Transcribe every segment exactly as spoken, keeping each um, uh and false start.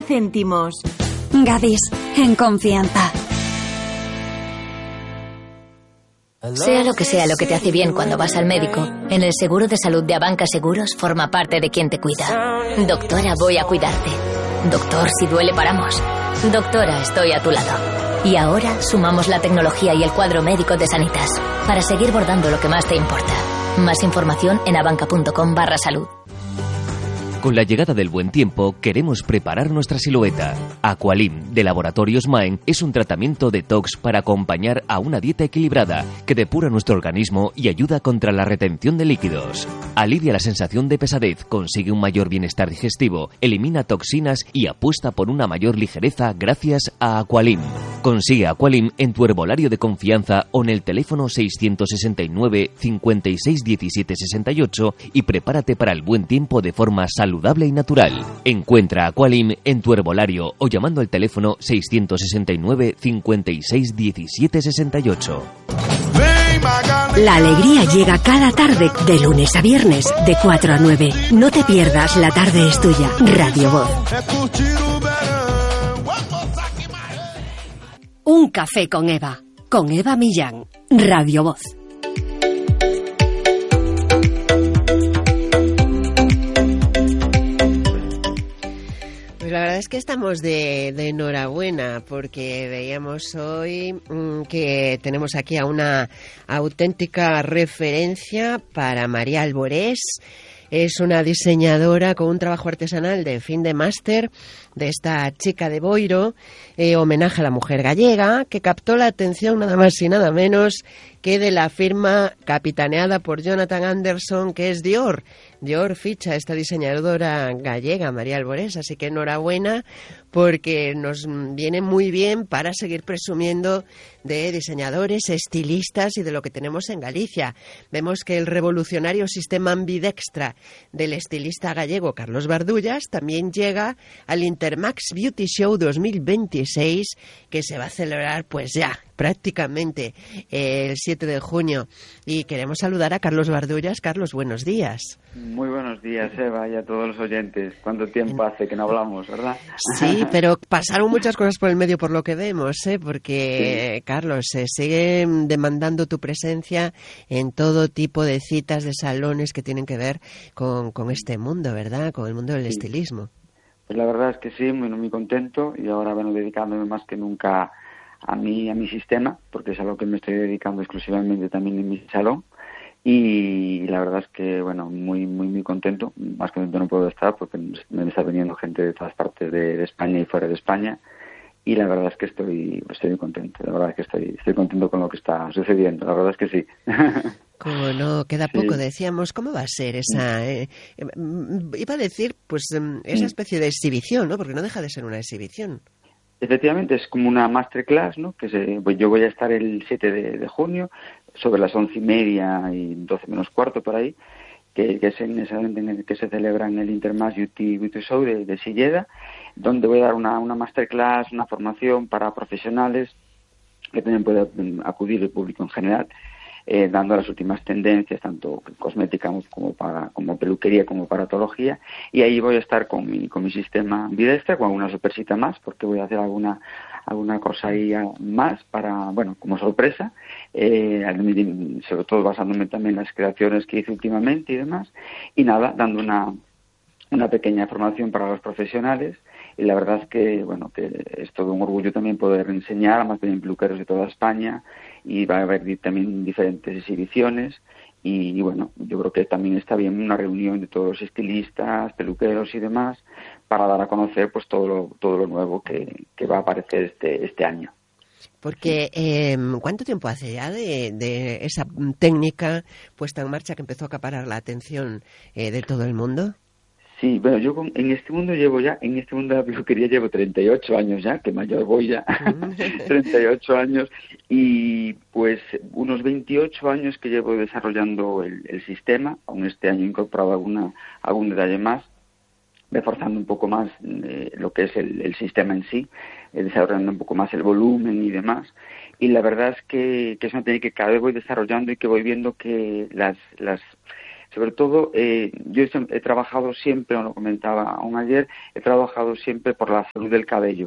céntimos. Gadis, en confianza. Sea lo que sea lo que te hace bien cuando vas al médico, en el seguro de salud de Abanca Seguros forma parte de quien te cuida. Doctora, voy a cuidarte. Doctor, si duele paramos. Doctora, estoy a tu lado. Y ahora sumamos la tecnología y el cuadro médico de Sanitas para seguir bordando lo que más te importa. Más información en abanca.com barra salud. Con la llegada del buen tiempo, queremos preparar nuestra silueta. Aqualim, de Laboratorios Maen, es un tratamiento detox para acompañar a una dieta equilibrada que depura nuestro organismo y ayuda contra la retención de líquidos. Alivia la sensación de pesadez, consigue un mayor bienestar digestivo, elimina toxinas y apuesta por una mayor ligereza gracias a Aqualim. Consigue Aqualim en tu herbolario de confianza o en el teléfono seiscientos sesenta y nueve, cincuenta y seis, diecisiete, sesenta y ocho y prepárate para el buen tiempo de forma saludable. saludable y natural. Encuentra Aqualim en tu herbolario o llamando al teléfono seiscientos sesenta y nueve, cincuenta y seis, diecisiete, sesenta y ocho. La alegría llega cada tarde, de lunes a viernes, de cuatro a nueve. No te pierdas La Tarde es Tuya, Radio Voz. Un café con Eva, con Eva Millán, Radio Voz. La verdad es que estamos de, de enhorabuena porque veíamos hoy mmm, que tenemos aquí a una auténtica referencia para María Alborés. Es una diseñadora con un trabajo artesanal de fin de máster de esta chica de Boiro, eh, homenaje a la mujer gallega, que captó la atención nada más y nada menos que de la firma capitaneada por Jonathan Anderson, que es Dior. Dior ficha a esta diseñadora gallega, María Alborés, así que enhorabuena porque nos viene muy bien para seguir presumiendo de diseñadores, estilistas y de lo que tenemos en Galicia. Vemos que el revolucionario sistema ambidextra del estilista gallego Carlos Bardullas también llega al Intermax Beauty Show dos mil veintiséis, que se va a celebrar pues ya prácticamente el siete de junio. Y queremos saludar a Carlos Bardullas. Carlos, buenos días. Muy buenos días, Eva, y a todos los oyentes. ¿Cuánto tiempo hace que no hablamos, verdad? Sí, pero pasaron muchas cosas por el medio por lo que vemos, ¿eh? Porque, sí. Carlos, se sigue demandando tu presencia en todo tipo de citas de salones que tienen que ver con, con este mundo, ¿verdad? Con el mundo del sí. estilismo. Pues la verdad es que sí, muy, muy contento, y ahora bueno, dedicándome más que nunca a mí, a mi sistema, porque es a lo que me estoy dedicando exclusivamente también en mi salón. Y la verdad es que, bueno, muy, muy, muy contento. Más contento no puedo estar porque me está viniendo gente de todas partes de, de España y fuera de España. Y la verdad es que estoy, estoy muy contento. La verdad es que estoy, estoy contento con lo que está sucediendo. La verdad es que sí. Como no, queda poco. Sí. Decíamos, ¿cómo va a ser esa, eh, eh, iba a decir, pues esa especie de exhibición, ¿no? Porque no deja de ser una exhibición. Efectivamente, es como una masterclass, ¿no? Que se, pues yo voy a estar el siete de junio, sobre las once y media y doce menos cuarto por ahí, que, que es en ese evento en el que se celebra en el Intermax Beauty, Beauty Show de, de Silleda, donde voy a dar una, una masterclass, una formación para profesionales, que también puede acudir el público en general, eh, dando las últimas tendencias, tanto cosmética como para como peluquería como para patología, y ahí voy a estar con mi, con mi sistema ambidextra, con alguna sorpresita más, porque voy a hacer alguna alguna cosa ahí más para, bueno, como sorpresa, eh, sobre todo basándome también en las creaciones que hice últimamente y demás, y nada, dando una una pequeña formación para los profesionales, y la verdad es que, bueno, que es todo un orgullo también poder enseñar a más de peluqueros de toda España, y va a haber también diferentes exhibiciones, y, y bueno, yo creo que también está bien una reunión de todos los estilistas, peluqueros y demás, para dar a conocer pues todo lo, todo lo nuevo que, que va a aparecer este, este año. Porque, eh, ¿cuánto tiempo hace ya de, de esa técnica puesta en marcha que empezó a acaparar la atención eh, de todo el mundo? Sí, bueno, yo con, en este mundo llevo ya, en este mundo de la peluquería llevo treinta y ocho años ya, que mayor voy ya, treinta y ocho años, y pues unos veintiocho años que llevo desarrollando el, el sistema, aún este año he incorporado alguna, algún detalle más, reforzando un poco más eh, lo que es el, el sistema en sí, eh, desarrollando un poco más el volumen y demás, y la verdad es que, que es una técnica que cada vez voy desarrollando y que voy viendo que las... las Sobre todo, eh, yo he trabajado siempre, o lo comentaba aún ayer, he trabajado siempre por la salud del cabello.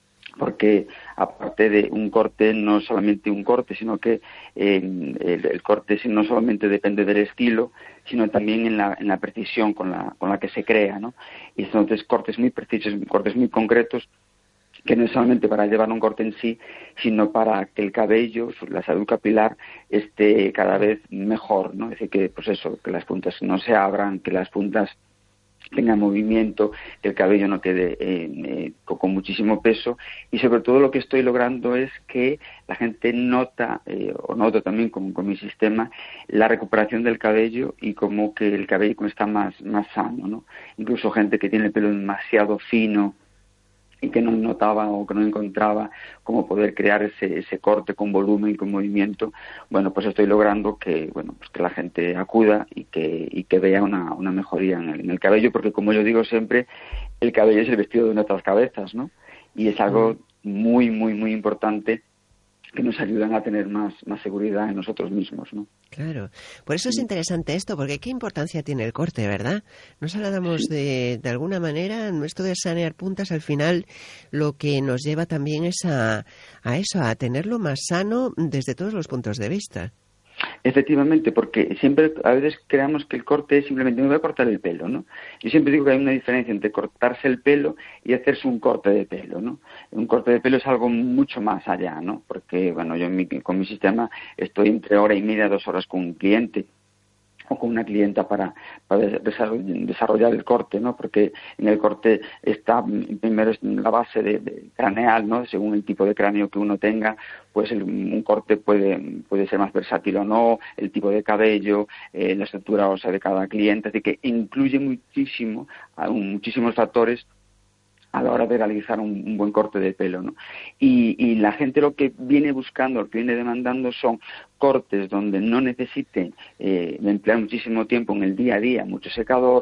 Porque aparte de un corte, no solamente un corte, sino que eh, el, el corte no solamente depende del estilo, sino también en la, en la precisión con la, con la que se crea, ¿no? Y entonces cortes muy precisos, cortes muy concretos, que no es solamente para llevar un corte en sí, sino para que el cabello, la salud capilar, esté cada vez mejor, ¿no? Es decir, que, pues eso, que las puntas no se abran, que las puntas tenga movimiento, que el cabello no quede eh, eh, con muchísimo peso, y sobre todo lo que estoy logrando es que la gente nota, eh, o noto también con, con mi sistema, la recuperación del cabello y como que el cabello está más, más sano, ¿no? Incluso gente que tiene el pelo demasiado fino y que no notaba o que no encontraba cómo poder crear ese, ese corte con volumen y con movimiento, bueno, pues estoy logrando que, bueno, pues que la gente acuda y que, y que vea una, una mejoría en el, en el cabello, porque como yo digo siempre, el cabello es el vestido de nuestras cabezas, ¿no? Y es algo muy, muy, muy importante que nos ayudan a tener más, más seguridad en nosotros mismos, ¿no? Claro. Por eso es interesante esto, porque qué importancia tiene el corte, ¿verdad? Nos hablamos sí. de, de alguna manera, esto de sanear puntas, al final lo que nos lleva también es a, a eso, a tenerlo más sano desde todos los puntos de vista. Efectivamente, porque siempre a veces creamos que el corte es simplemente me voy a cortar el pelo, ¿no? Yo siempre digo que hay una diferencia entre cortarse el pelo y hacerse un corte de pelo, ¿no? Un corte de pelo es algo mucho más allá, ¿no? Porque, bueno, yo en mi, con mi sistema estoy entre hora y media, dos horas con un cliente o con una clienta para, para desarrollar el corte, ¿no? Porque en el corte está primero la base de, de craneal, ¿no? Según el tipo de cráneo que uno tenga, pues el, un corte puede, puede ser más versátil o no, el tipo de cabello, eh, la estructura ósea de cada cliente, así que incluye muchísimo, muchísimos factores a la hora de realizar un, un buen corte de pelo, ¿no? Y, y la gente lo que viene buscando, lo que viene demandando son cortes donde no necesiten eh, emplear muchísimo tiempo en el día a día, mucho secador,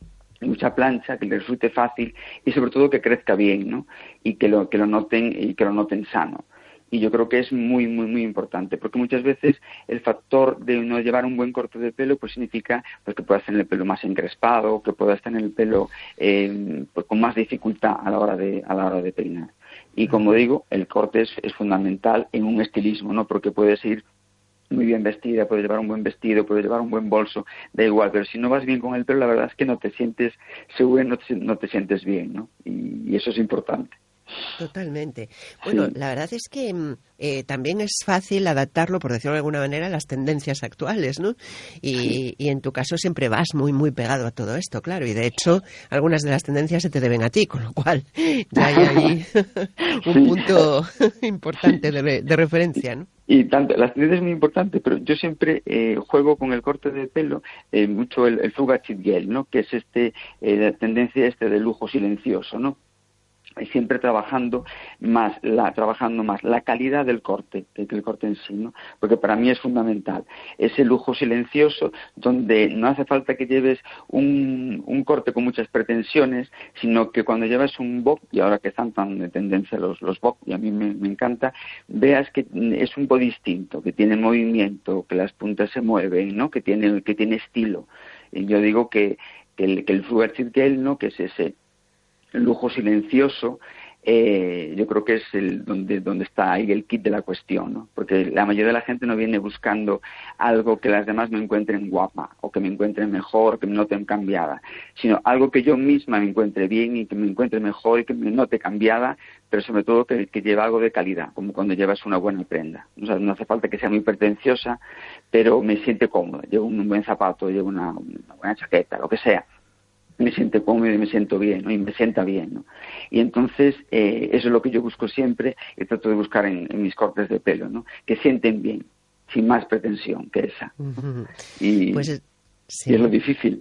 mucha plancha, que les resulte fácil y sobre todo que crezca bien, ¿no? Y que lo, que lo noten y que lo noten sano. Y yo creo que es muy, muy, muy importante, porque muchas veces el factor de no llevar un buen corte de pelo pues significa pues, que puedas tener el pelo más encrespado, que puedas tener el pelo eh, pues, con más dificultad a la hora de a la hora de peinar. Y como digo, el corte es, es fundamental en un estilismo, ¿no? Porque puedes ir muy bien vestida, puedes llevar un buen vestido, puedes llevar un buen bolso, da igual, pero si no vas bien con el pelo, la verdad es que no te sientes segura, no te, no te sientes bien, ¿no? Y, y eso es importante. Totalmente. Bueno, sí. La verdad es que eh, también es fácil adaptarlo, por decirlo de alguna manera, a las tendencias actuales, ¿no? Y, sí. y en tu caso siempre vas muy, muy pegado a todo esto, claro. Y de hecho, algunas de las tendencias se te deben a ti, con lo cual ya hay ahí un sí. punto importante de, de referencia, ¿no? Y tanto, las tendencias es muy importante, pero yo siempre eh, juego con el corte de pelo eh, mucho el, el Fuga Chip Gel, ¿no? Que es este eh, la tendencia este de lujo silencioso, ¿no? Y siempre trabajando más la trabajando más la calidad del corte que el corte en sí, ¿no? Porque para mí es fundamental ese lujo silencioso donde no hace falta que lleves un, un corte con muchas pretensiones, sino que cuando llevas un bob, y ahora que están tan de tendencia los los bob, y a mí me, me encanta, veas que es un bob distinto, que tiene movimiento, que las puntas se mueven, ¿no? Que tiene que tiene estilo. Y yo digo que que el que el Fuga Chip Gel, ¿no? Que es ese el lujo silencioso, eh, yo creo que es el donde donde está ahí el kit de la cuestión, ¿no? Porque la mayoría de la gente no viene buscando algo que las demás me encuentren guapa, o que me encuentren mejor, que me noten cambiada, sino algo que yo misma me encuentre bien y que me encuentre mejor y que me note cambiada, pero sobre todo que, que lleve algo de calidad, como cuando llevas una buena prenda. O sea, no hace falta que sea muy pretenciosa, pero me siente cómoda, llevo un buen zapato, llevo una, una buena chaqueta, lo que sea. Me siento cómodo y me siento bien, ¿no? Y me sienta bien, ¿no? Y entonces eh, eso es lo que yo busco siempre y trato de buscar en, en mis cortes de pelo, ¿no? Que sienten bien, sin más pretensión que esa. Uh-huh. Y, pues es, sí. y es lo difícil.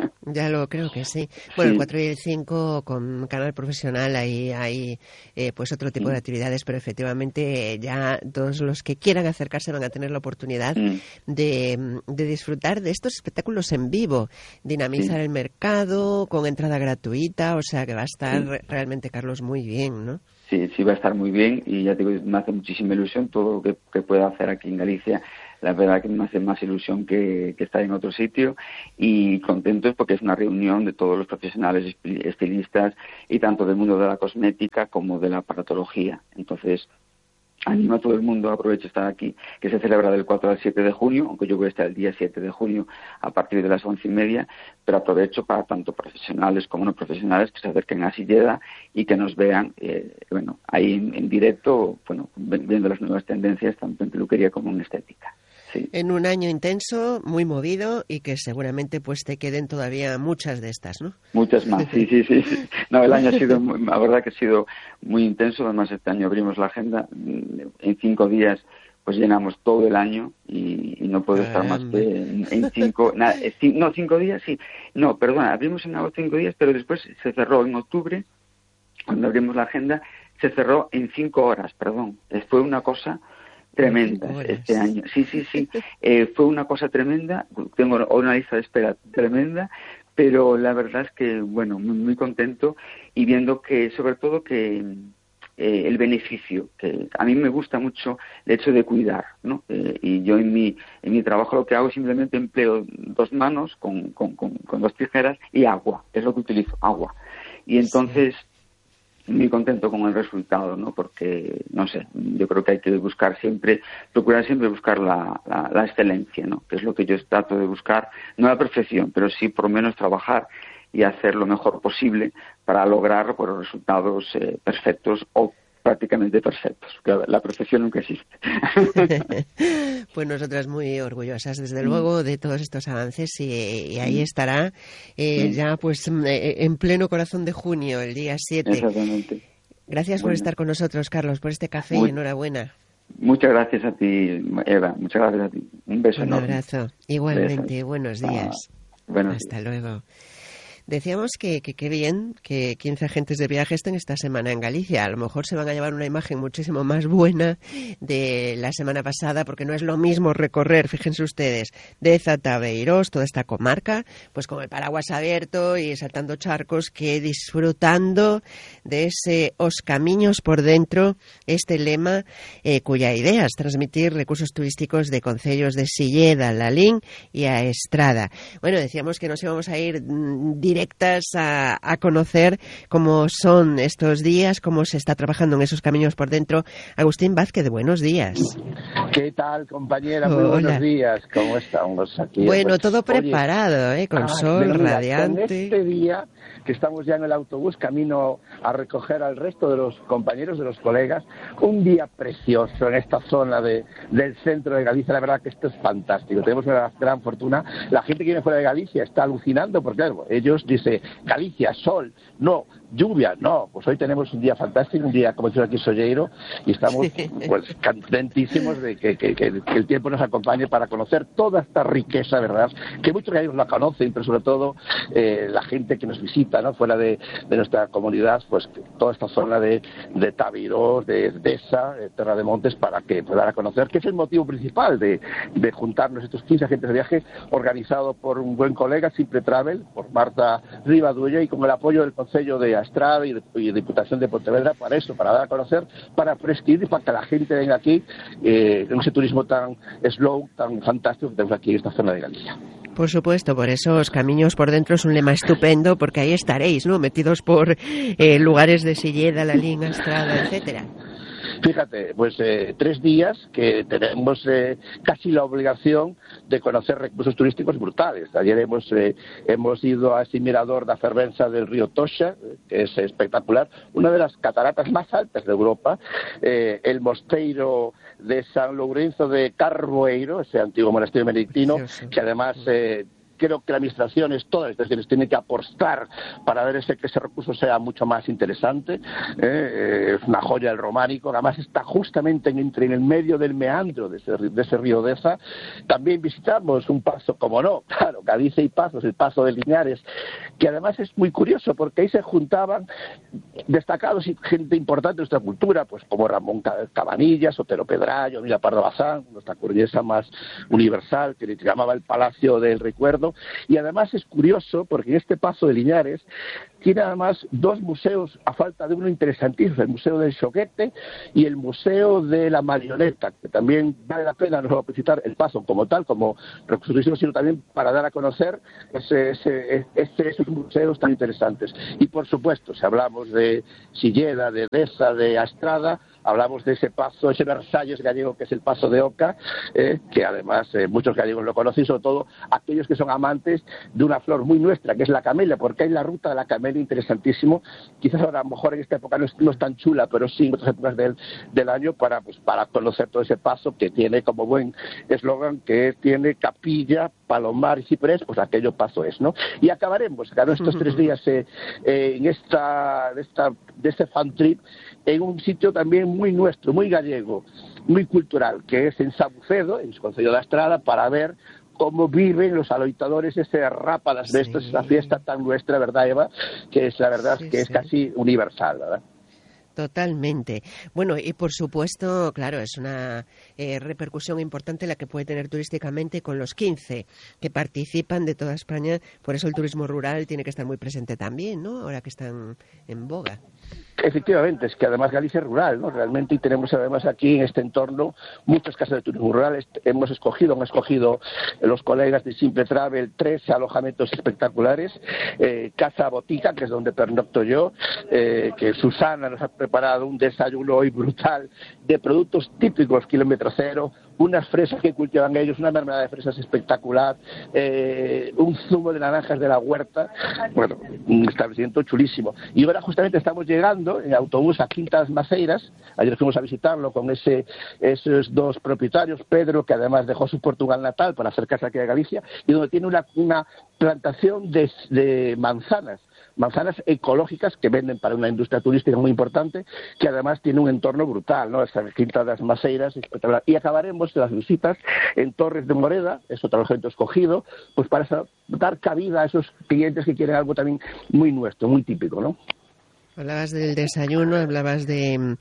Ya lo creo que sí. Bueno, sí. el cuatro y el cinco con Canal Profesional ahí hay eh, pues otro tipo mm. de actividades, pero efectivamente eh, ya todos los que quieran acercarse van a tener la oportunidad mm. de, de disfrutar de estos espectáculos en vivo, dinamizar sí. el mercado con entrada gratuita, o sea que va a estar sí. realmente, Carlos, muy bien, ¿no? Sí, sí va a estar muy bien y ya te digo, me hace muchísima ilusión todo lo que, que pueda hacer aquí en Galicia la verdad que me hace más ilusión que, que estar en otro sitio, y contentos porque es una reunión de todos los profesionales estilistas y tanto del mundo de la cosmética como de la aparatología. Entonces animo a todo el mundo, aprovecho estar aquí, que se celebra del cuatro al siete de junio, aunque yo voy a estar el día siete de junio a partir de las once y media, pero aprovecho para tanto profesionales como no profesionales que se acerquen a Silleda y que nos vean, eh, bueno, ahí en, en directo, bueno, viendo las nuevas tendencias tanto en peluquería como en estética. Sí. En un año intenso, muy movido, y que seguramente pues te queden todavía muchas de estas, ¿no? Muchas más, sí, sí, sí. sí. No, el año ha sido, muy, la verdad que ha sido muy intenso. Además, este año abrimos la agenda. En cinco días, pues llenamos todo el año y, y no puedo estar más que en, en cinco... Nada, no, cinco días, sí. No, perdona, abrimos en agosto cinco días, pero después se cerró en octubre, cuando abrimos la agenda, se cerró en cinco horas, perdón. Fue una cosa tremenda este año. Sí, sí, sí. Eh, fue una cosa tremenda. Tengo una lista de espera tremenda, pero la verdad es que, bueno, muy, muy contento y viendo que, sobre todo, que eh, el beneficio, que a mí me gusta mucho el hecho de cuidar, ¿no? Eh, y yo en mi en mi trabajo lo que hago es simplemente empleo dos manos con, con, con, con dos tijeras y agua. Es lo que utilizo, agua. Y entonces... Sí. Muy contento con el resultado, ¿no? Porque, no sé, yo creo que hay que buscar siempre, procurar siempre buscar la, la, la excelencia, ¿no? Que es lo que yo trato de buscar, no la perfección, pero sí por lo menos trabajar y hacer lo mejor posible para lograr pues, los resultados eh, perfectos o prácticamente perfectos, que la perfección nunca existe. Pues nosotras muy orgullosas, desde luego, de todos estos avances, y, y ahí estará eh, sí. ya pues en pleno corazón de junio, el día siete. Exactamente. Gracias bueno. por estar con nosotros, Carlos, por este café muy, y enhorabuena. Muchas gracias a ti, Eva, muchas gracias a ti. Un beso Un enorme. abrazo. Igualmente, beso. Buenos días. Ah, buenos Hasta días. luego. Decíamos que qué bien que quince agentes de viaje estén esta semana en Galicia. A lo mejor se van a llevar una imagen muchísimo más buena de la semana pasada, porque no es lo mismo recorrer, fíjense ustedes, de Zatabeirós, toda esta comarca, pues con el paraguas abierto y saltando charcos, que disfrutando de ese Os Camiños por Dentro, este lema eh, cuya idea es transmitir recursos turísticos de concellos de Silleda, Lalín y a Estrada. Bueno, decíamos que nos íbamos a ir directamente directas a, a conocer cómo son estos días, cómo se está trabajando en esos caminos por dentro. Agustín Vázquez, buenos días. ¿Qué tal, compañera? Muy buenos días. ¿Cómo estamos aquí? Bueno, pues, todo preparado, ¿eh? Con ah, sol mira, radiante. Con este día que estamos ya en el autobús, camino a recoger al resto de los compañeros, de los colegas, un día precioso en esta zona de, del centro de Galicia. La verdad que esto es fantástico. Tenemos una gran fortuna. La gente que viene fuera de Galicia está alucinando porque, claro, ellos dice Galicia, sol, no, lluvia, no, pues hoy tenemos un día fantástico, un día como dice aquí Solleiro, y estamos pues contentísimos de que, que, que, que el tiempo nos acompañe para conocer toda esta riqueza, ¿verdad? Que muchos de ellos la conocen, pero sobre todo eh, la gente que nos visita, ¿no? Fuera de, de nuestra comunidad, pues toda esta zona de, de Tabirós, de Deza, de Terra de Montes, para que puedan conocer, que es el motivo principal de, de juntarnos estos quince agentes de viaje, organizado por un buen colega, Simple Travel, por Marta Rivadulla, y con el apoyo del Concello de Estrada y de, y de Diputación de Pontevedra, para eso, para dar a conocer, para prescribir y para que la gente venga aquí eh, en ese turismo tan slow, tan fantástico que tenemos aquí en esta zona de Galicia. Por supuesto, por eso Os Camiños por Dentro es un lema estupendo, porque ahí estaréis, ¿no? Metidos por eh, lugares de Silleda, Lalín, Estrada, etcétera. Fíjate, pues eh, tres días que tenemos eh, casi la obligación de conocer recursos turísticos brutales. Ayer hemos eh, hemos ido a ese mirador de Fervenza del río Toxa, que es espectacular, una de las cataratas más altas de Europa, eh, el mosteiro de San Lourenço de Carboeiro, ese antiguo monasterio benedictino, que además... Eh, creo que las administraciones, todas las administraciones, tienen que apostar para ver ese, que ese recurso sea mucho más interesante. Eh, eh, es una joya del románico, además está justamente en, entre, en el medio del meandro de ese, de ese río Deza. También visitamos un paso, como no, claro, Galicia y Pazos, el paso de Linares, que además es muy curioso porque ahí se juntaban destacados y gente importante de nuestra cultura, pues como Ramón Cabanillas, Otero Pedrayo, Mira Pardo Bazán, nuestra cordillera más universal, que le llamaba el Palacio del Recuerdo. Y además es curioso porque en este paso de Linares tiene además dos museos, a falta de uno interesantísimo, el Museo del Xoguete y el Museo de la Marioneta, que también vale la pena no solo visitar el Pazo como tal, como recurso, sino también para dar a conocer ese, ese, ese, esos museos tan interesantes. Y por supuesto, si hablamos de Silleda, de Deza, de Astrada, hablamos de ese pazo, ese Versalles gallego que es el Pazo de Oca, eh, que además eh, muchos gallegos lo conocen, sobre todo aquellos que son amantes de una flor muy nuestra, que es la camelia, porque hay la ruta de la camelia interesantísimo. Quizás ahora a lo mejor en esta época no es, no es tan chula, pero sí en otras épocas del, del año para, pues, para conocer todo ese pazo que tiene como buen eslogan, que tiene capilla, palomar y ciprés, pues aquello pazo es, ¿no? Y acabaremos, claro, estos tres días eh, eh, en esta, de, esta, de este fan trip en un sitio también muy nuestro, muy gallego, muy cultural, que es en Sabucedo, en el concello de Astrada, para ver cómo viven los aloitadores ese rápadas de esto, sí. Esa fiesta tan nuestra, ¿verdad, Eva? Que es la verdad sí, que sí. Es casi universal, ¿verdad? Totalmente. Bueno, y por supuesto, claro, es una eh, repercusión importante la que puede tener turísticamente con los quince que participan de toda España. Por eso el turismo rural tiene que estar muy presente también, ¿no? Ahora que están en boga. Efectivamente, es que además Galicia es rural, ¿no? Realmente, y tenemos además aquí en este entorno muchas casas de turismo rural. Hemos escogido, han escogido los colegas de Simple Travel trece alojamientos espectaculares. Eh, Casa Botica, que es donde pernocto yo, eh, que Susana nos ha preparado un desayuno hoy brutal de productos típicos kilómetro cero, unas fresas que cultivan ellos, una mermelada de fresas espectacular, eh, un zumo de naranjas de la huerta, bueno, un establecimiento chulísimo. Y ahora justamente estamos llegando en autobús a Quintas Maceiras. Ayer fuimos a visitarlo con ese esos dos propietarios, Pedro, que además dejó su Portugal natal para acercarse aquí a Galicia, y donde tiene una, una plantación de, de manzanas, manzanas ecológicas que venden para una industria turística muy importante, que además tiene un entorno brutal, ¿no? Esta Quinta das Maceiras, espectacular. Y acabaremos las visitas en Torres de Moreda, es otro alojamiento escogido, pues para dar cabida a esos clientes que quieren algo también muy nuestro, muy típico, ¿no? Hablabas del desayuno, hablabas de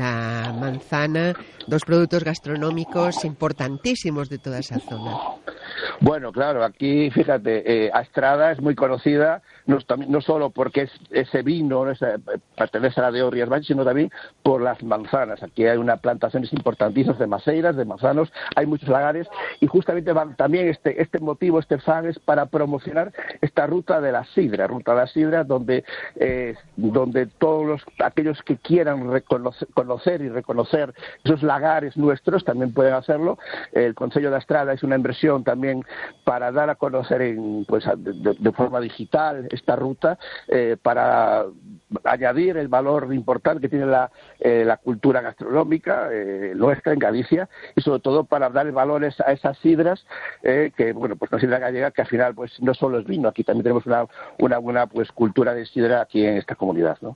la manzana, dos productos gastronómicos importantísimos de toda esa zona. Bueno, claro, aquí, fíjate, eh, Astrada es muy conocida, no, no solo porque es, ese vino es, eh, pertenece a la de Rías Baixas, sino también por las manzanas. Aquí hay una plantaciones importantísimas de maceiras, de manzanos, hay muchos lagares, y justamente van, también este, este motivo, este fan es para promocionar esta ruta de la sidra, ruta de la sidra, donde, eh, donde todos los, aquellos que quieran reconocer, conocer y reconocer esos lagares nuestros también pueden hacerlo. El Concello de Astrada es una inversión también para dar a conocer en, pues, de, de forma digital esta ruta, eh, para añadir el valor importante que tiene la, eh, la cultura gastronómica eh, nuestra en Galicia, y sobre todo para dar valores a esas sidras, eh, que bueno, pues una sidra gallega que al final pues no solo es vino, aquí también tenemos una, una buena pues cultura de sidra aquí en esta comunidad, ¿no?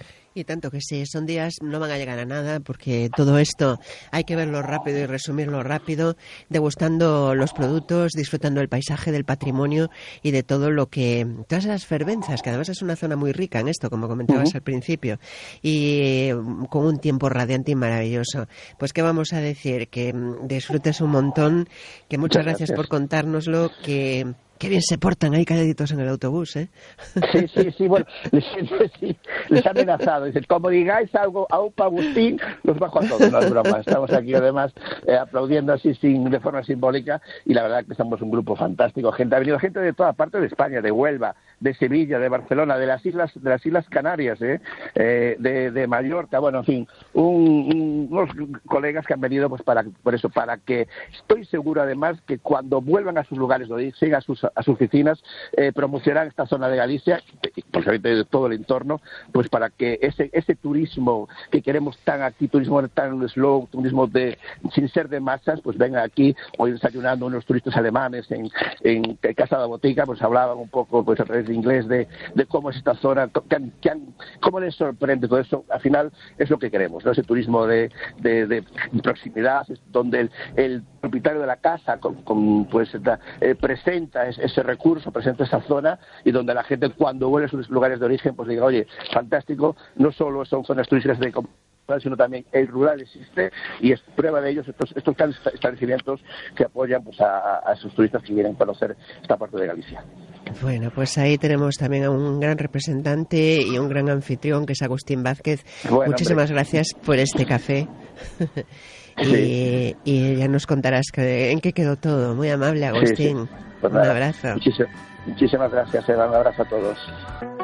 Y tanto que sí, son días, no van a llegar a nada, porque todo esto hay que verlo rápido y resumirlo rápido, degustando los productos, disfrutando del paisaje, del patrimonio y de todo lo que, todas esas fervenzas, que además es una zona muy rica en esto, como comentabas uh-huh. al principio, y con un tiempo radiante y maravilloso. Pues qué vamos a decir, que disfrutes un montón, que muchas gracias, gracias por contárnoslo, que... Qué bien se portan ahí calladitos en el autobús, ¿eh? Sí, sí, sí, bueno, les, sí, les ha amenazado. Dicen, como digáis algo a Upa Agustín, los bajo a todos, no es broma. Estamos aquí además eh, aplaudiendo así sin, de forma simbólica, y la verdad que somos un grupo fantástico. Gente, ha venido gente de toda parte de España, de Huelva, de Sevilla, de Barcelona, de las islas, de las islas Canarias, ¿eh? Eh, de, de Mallorca, bueno, en fin, un, un, unos colegas que han venido pues para, por eso, para que estoy seguro además que cuando vuelvan a sus lugares de origen, a sus a sus oficinas, eh, promocionar esta zona de Galicia, pues de todo el entorno, pues para que ese ese turismo que queremos tan aquí, turismo tan slow, turismo de sin ser de masas, pues venga aquí. Hoy desayunando unos turistas alemanes en, en Casa de Botica, pues hablaban un poco pues a través de inglés de, de cómo es esta zona, que han, que han, cómo les sorprende todo eso. Al final es lo que queremos, ¿no? Ese turismo de, de, de proximidad, donde el, el propietario de la casa con, con, pues da, eh, presenta ese, ese recurso, presenta esa zona, y donde la gente cuando vuelve a sus lugares de origen pues diga, oye, fantástico, no solo son zonas turísticas de austral, sino también el rural existe, y es prueba de ellos estos, estos grandes establecimientos que apoyan pues, a, a esos turistas que quieren conocer esta parte de Galicia. Bueno, pues ahí tenemos también a un gran representante y un gran anfitrión, que es Agustín Vázquez. Bueno, muchísimas hombre. gracias por este café. Sí. y, y ya nos contarás que, en qué quedó todo. Muy amable, Agustín. Sí, sí. Pues un nada, abrazo. Muchísimas, muchísimas gracias, Eva. Un abrazo a todos.